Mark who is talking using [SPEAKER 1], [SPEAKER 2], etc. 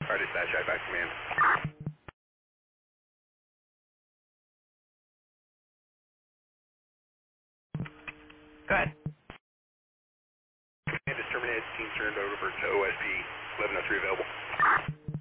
[SPEAKER 1] Our dispatch, I back command.
[SPEAKER 2] Go ahead.
[SPEAKER 1] Command is terminated. Team turned over to OSP 1103 available.